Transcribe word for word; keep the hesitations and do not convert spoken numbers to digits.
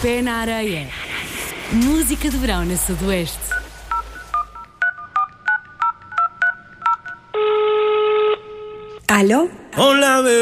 Pé na areia. Música de verão na Sudoeste. ¿Aló? Hola, bebé.